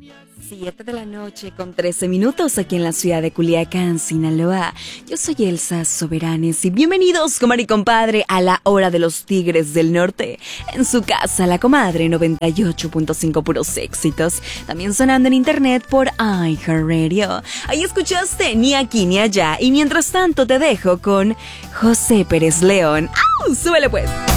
7 de la noche con 13 minutos aquí en la ciudad de Culiacán, Sinaloa. Yo soy Elsa Soberanes y bienvenidos, comadre y compadre, a la hora de los Tigres del Norte. En su casa, La Comadre 98.5 puros éxitos. También sonando en internet por iHeartRadio. Ahí escuchaste Ni Aquí Ni Allá y mientras tanto te dejo con José Pérez León. ¡Au! ¡Súbele pues!